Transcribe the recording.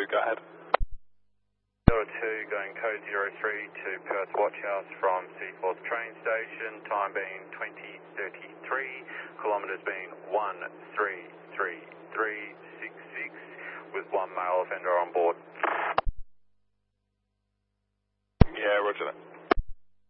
go ahead. 02 going code 03 to Perth Watch House from Seaforth train station, time being 20:33, kilometres being 133366 with one male offender on board. Yeah, roger that.